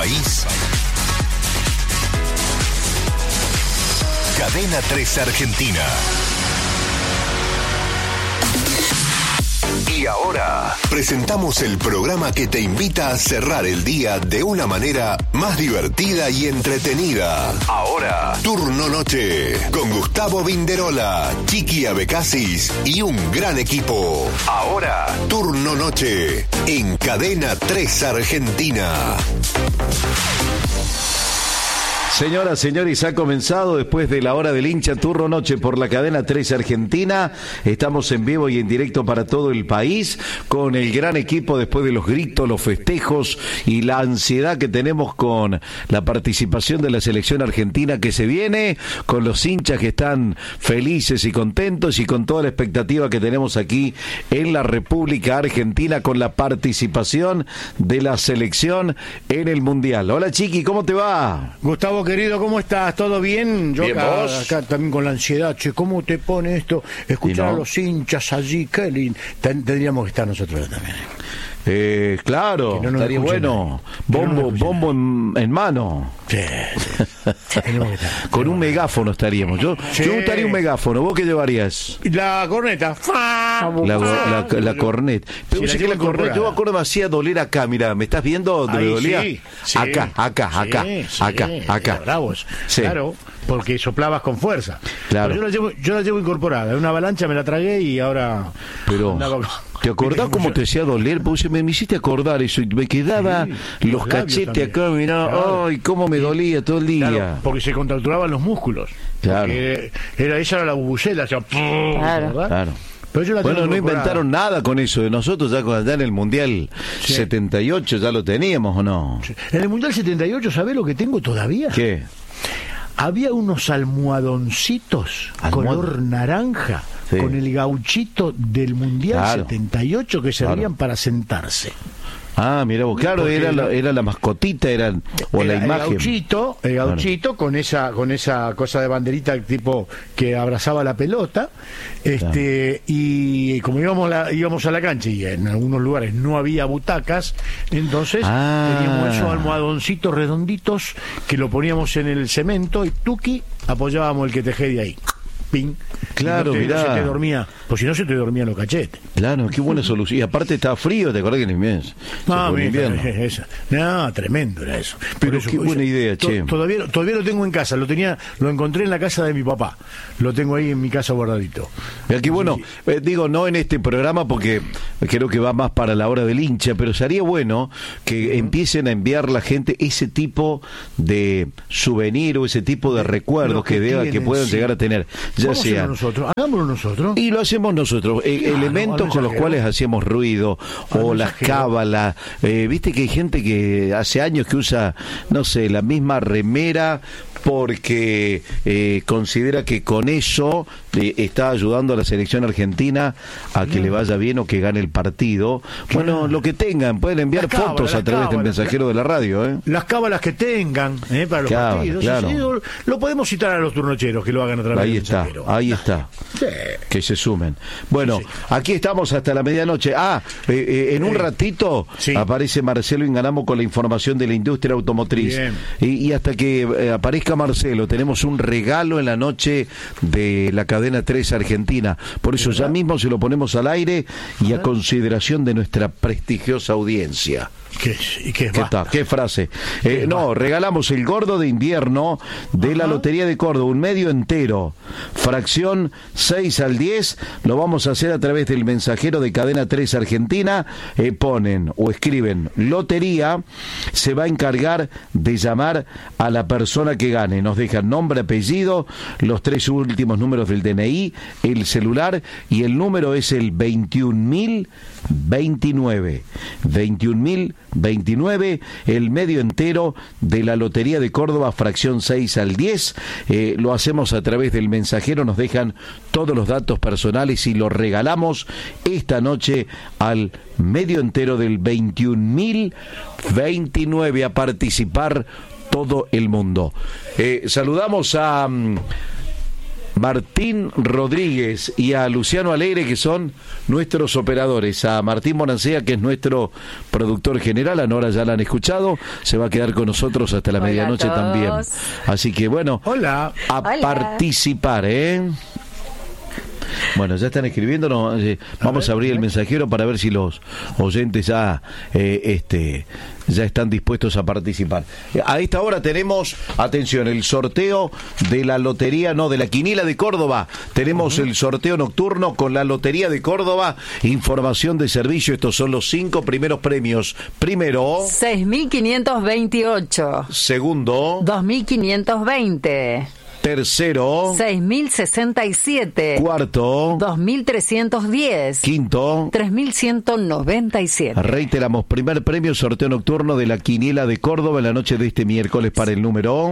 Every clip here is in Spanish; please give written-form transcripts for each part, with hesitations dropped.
país. Cadena 3 Argentina. Y ahora presentamos el programa que te invita a cerrar el día de una manera más divertida y entretenida. Ahora, Turno Noche, con Gustavo Vinderola, Chiqui Abecasis y un gran equipo. Ahora, Turno Noche, en Cadena 3 Argentina. Señoras, señores, ha comenzado después de la hora del hincha Turno Noche por la Cadena 3 Argentina. Estamos en vivo y en directo para todo el país con el gran equipo después de los gritos, los festejos y la ansiedad que tenemos con la participación de la selección argentina que se viene, con los hinchas que están felices y contentos y con toda la expectativa que tenemos aquí en la República Argentina con la participación de la selección en el Mundial. Hola, Chiqui, ¿cómo te va? Gustavo, querido, ¿cómo estás? ¿Todo bien? Yo bien, acá también con la ansiedad. Che, ¿cómo te pone esto? Escuchar a los hinchas allí, qué lindo. Tendríamos que estar nosotros también. Claro, no estaría bueno. Bombo en mano. Sí. Con un megáfono estaríamos. Yo gustaría un megáfono. ¿Vos qué llevarías? La corneta. La corneta. Pero sí, que la corneta, yo me acuerdo, me hacía doler acá. Mira, ¿me estás viendo? ¿Me dolía? Sí. Acá. Bravos. Sí. Claro, porque soplabas con fuerza. Claro. Pero yo la llevo incorporada. En una avalancha me la tragué y ahora... Pero... ¿Te acordás cómo te hacía doler? Porque me hiciste acordar eso y me quedaba los cachetes acá, mirá, claro. Ay, cómo me dolía todo el día. Claro, porque se contracturaban los músculos. Claro. Esa era la bubucela, claro. Pero yo no inventaron nada con eso de nosotros, ya en el Mundial 78 ya lo teníamos, ¿o no? Sí. En el Mundial 78, ¿sabés lo que tengo todavía? ¿Qué? Había unos almohadoncitos color naranja, sí, con el gauchito del Mundial 78 que servían para sentarse. Ah, mira vos, claro, era la mascotita, la imagen. El gauchito con esa cosa de banderita tipo que abrazaba la pelota, y como íbamos a la cancha y en algunos lugares no había butacas, entonces teníamos esos almohadoncitos redonditos que lo poníamos en el cemento y tuki, apoyábamos el que tejé de ahí. Ping. Claro, mirá. Se te dormía, pues si no se te dormían los cachetes. Claro, qué buena solución. Y aparte estaba frío, ¿te acordás que en invierno? No, tremendo era eso. Pero qué buena idea, che. Todavía lo tengo en casa, lo encontré en la casa de mi papá. Lo tengo ahí en mi casa guardadito. Mira, qué bueno, no en este programa porque creo que va más para la hora del hincha, pero sería bueno que empiecen a enviar la gente ese tipo de souvenir o ese tipo de recuerdos que puedan llegar a tener. Ya sea hagámoslo nosotros. Y lo hacemos nosotros. Elementos con los cuales hacíamos ruido, o las cábalas. Viste que hay gente que hace años que usa, no sé, la misma remera porque considera que con eso está ayudando a la selección argentina a que le vaya bien o que gane el partido. Bueno, lo que tengan, pueden enviar fotos a través del mensajero de la radio. Las cábalas que tengan para los partidos. Claro. Sí, lo podemos citar a los turnocheros que lo hagan a través del mensajero. Ahí está. Sí. Que se sumen. Bueno, aquí estamos hasta la medianoche. En un ratito aparece Marcelo Inganamo con la información de la industria automotriz. Y hasta que aparezca Marcelo, tenemos un regalo en la noche de la Cadena 3 Argentina. Por eso ya mismo se lo ponemos al aire y a consideración de nuestra prestigiosa audiencia. ¿Qué frase? Regalamos el gordo de invierno de la Lotería de Córdoba, un medio entero, fracción 6 al 10, lo vamos a hacer a través del mensajero de Cadena 3 Argentina, ponen o escriben lotería, se va a encargar de llamar a la persona que gane, nos dejan nombre, apellido, los 3 últimos números del DNI, el celular y el número es el 21.029, 21.029, el medio entero de la Lotería de Córdoba, fracción 6 al 10, lo hacemos a través del mensajero, nos dejan todos los datos personales y lo regalamos esta noche al medio entero del 21.029 a participar todo el mundo. Saludamos a Martín Rodríguez y a Luciano Alegre, que son nuestros operadores, a Martín Monancea, que es nuestro productor general, a Nora ya la han escuchado, se va a quedar con nosotros hasta la medianoche también. Así que bueno, hola. Participar, Bueno, ya están escribiendo, vamos a abrir el mensajero para ver si los oyentes ya están dispuestos a participar. A esta hora tenemos, atención, el sorteo de la lotería, de la quiniela de Córdoba. Tenemos el sorteo nocturno con la Lotería de Córdoba. Información de servicio, estos son los 5 primeros premios. Primero, 6.528. Segundo, 2.520. Tercero, 6.067. Cuarto, 2.310. Quinto, 3.197. Reiteramos, primer premio, sorteo nocturno de la quiniela de Córdoba en la noche de este miércoles para el número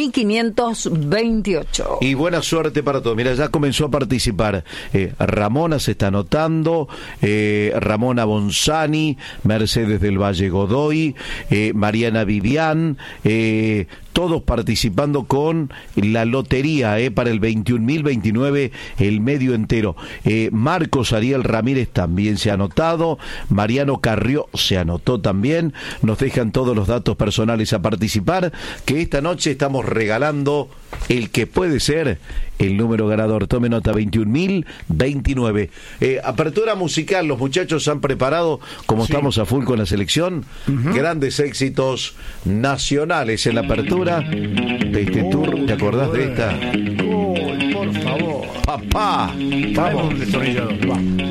6.528. Y buena suerte para todos. Mira, ya comenzó a participar. Ramona se está anotando, Ramona Bonzani, Mercedes del Valle Godoy, Mariana Vivian, todos participando con la lotería para el 21.029, el medio entero. Marcos Ariel Ramírez también se ha anotado, Mariano Carrió se anotó también. Nos dejan todos los datos personales a participar, que esta noche estamos regalando el que puede ser el número ganador. Tome nota, 21.029. Apertura musical, los muchachos han preparado, como estamos a full con la selección, grandes éxitos nacionales en la apertura de este tour. ¿Te acordás de esta? Por favor. Papá. Vamos. Un destornillador. Va.